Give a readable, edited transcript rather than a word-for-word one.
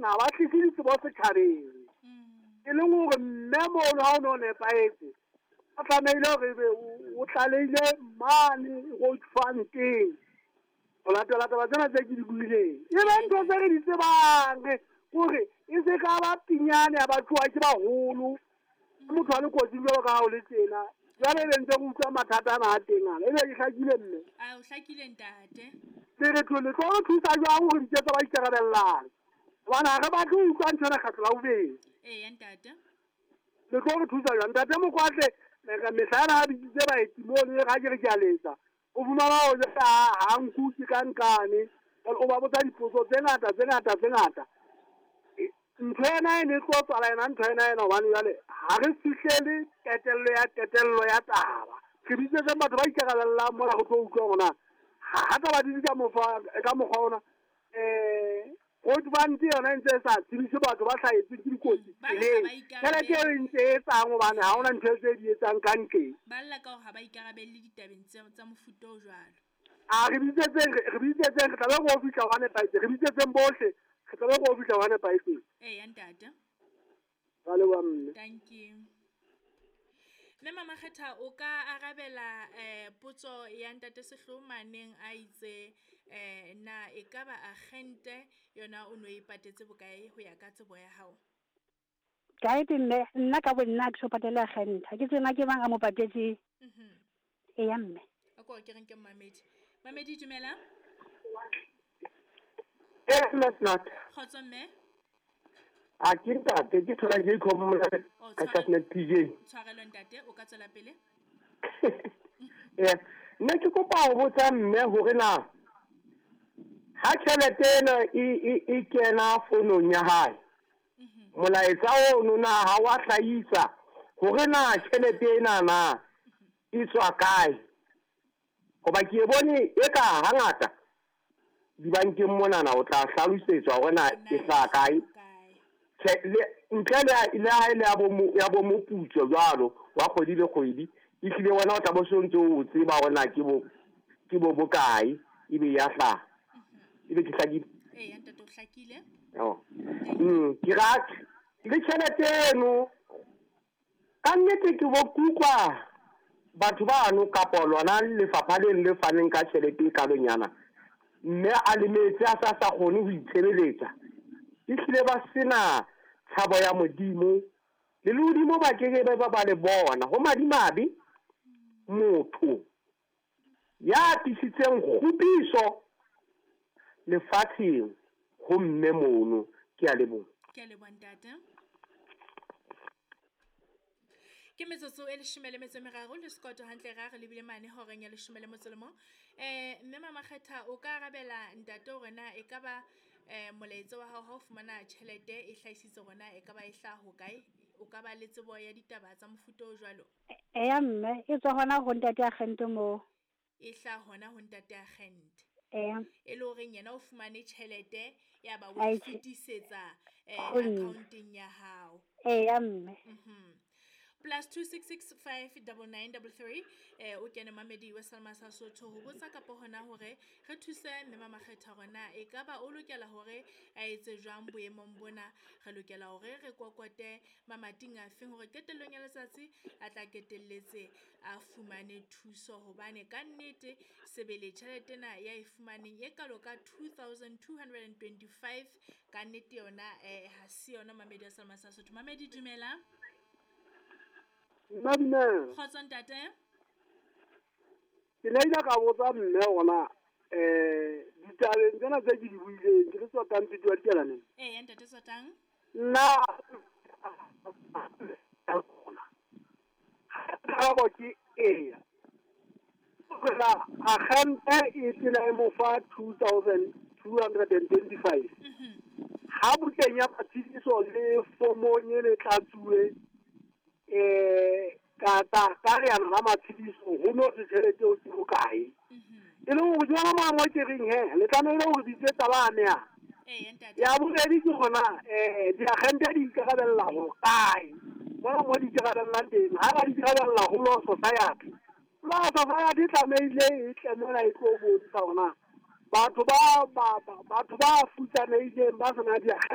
bona ba tlise bo se thabeng e leng hore mme mono ha o no nepaetse a tlameile hore o tlaleile mane road funding o latela taba tsena tse ke di buileng e be ntho tse re di tsebang hore e se ka ba pinyane ya batho ba ke baholo motho a le kotsing jwalo ka ha o le tjena jwale e ntse go utlwa mathata a a teng ana e be ke hlakile mme a o hlakile ntate le re tlo thusa jwang hore ditsetsa ba ikarabellang hobane ha re batle ho utlwa ntho ena kgetlo la bobedi ee ntate le tlo re thusa jwang ntate Mokwatle mehlana ha bitsitse baeti mono ga ke re ke a letsa o fumana ho ja ha nkuti ka nkane o ba botsa dipotso tse ngata ntho ena e ne tlo tsala ena ntho ena hobane jwale ha re fihlele ketello ya taba ke bitsetse batho ba ikarabellang mona go tlo utlwa gona ha taba di ka mokgwa ona road fund yona ntse sa tsebise batho ba hlahetswe ke dikotsi tšhelete eo e ntse e etsang hobane ha ona ntho tse di etsang ka ntle ba lla ka hore ha ba ikarabelle ditabeng tsa mofuta o jwalo re bitsetseng re tlabe go fihla go nepaetse re bitsetseng bohle re tlabe go fihla go nepaetseng ee ntate ba le ba mme thank you mme mama Kgetha o ka arabela potso ya ntate Sehlomaneng a itse na e ka ba agente yona o no ipatetse bokae ho ya ka tsebo ya hao ka itsene nna ka bonna ke so patela agente ke tsena ke bang a mo patetse e ya mme ako ke reng ke mamedi dumela not khotso mme a ke ntate ke thola ke khomela ka Transnet PJ tshwarelo ntate o ka tswela pele nna ke kopa ho botsa mme hore na ha tjhelete ena e kena fonong ya hae molaetsa o nona ha wa hlahisa hore na tjhelete ena na e tswa kae hoba ke e bone e ka hangata dibankeng mona na o tla hlalosetswa hore na e hlaka kae ntle le ha ile ya bo moputso jwalo wa kgwedi le kgwedi e hlile wena o tla bo so ntse o tseba hore na ke bo bokae e be ya hlaha e be ke hlakile ee ntate o hlakile ke rat le tjhelete eno ka nnete ke bo kukwa batho bano kapa lona lefapha le faneng ka tjhelete e kalonyana mme a lemetse a sa kgone ho itshebeletsa hlile ba sena tshabo ya modimo le lodimo ba ke ba le bona ho madimabe motho ya tisitseng kgupiso lefatsheng ho mme mono ke a lebo ntate ke metsotso e 13 le sekoto hantle ra re lebile mane horeng ya 11 mme mama Kgetha o ka arabela ntate hore na e ka ba molaetsa wa hao ha o fumana tjhelete e hlahisitse rona e ka ba e hlaha ho kae o ka ba le tsebo ya ditaba tsa mofuta o jwalo ya mme e tswa hona ho ntate agente mo e hlaha hona ho ntate agente e le hore yena o fumane tjhelete ya ba o fetisetsa accounting ya hao ya mme +266 59933 o kene mamedi wa Salma sa Sotho ho botsa ka hona hore re thuse mme mama Kgetha rona e ka ba o lokela hore a etse jwang boemong bona re lokela hore re kokote mamating a feng hore ketellong ya letsatsi a tla ketelletse a fumane thuso hobane ka nnete sebele tjhelete na ya e fumaneng e kalo ka 2225 ka nnete yona ha si yona mamedi wa Salma sa Sotho mamedi dumela Madina khotso ntate ke leila ka botsa mme gona ditabeng tsena tse ke di buileng ke le Tsotang Pete wa Dikelane ntate Tsotang nna ka bo ke agente e tsela e mo fa 2225 ha botenya patlisiso le fomong e le tlatsuwe ka re yana la matshediso ho no re tšhelete o se bokae e le gore jwana mangwe ke reng le tlameile gore ditsetsa ba amea ya bobedi ke gona diagente di ikarabella go kae bona mo di ikarabellang teng ha ba di ikarabella go law society tlameile e tlemela e tlo bodisa gona batho ba futsaneileng ba sena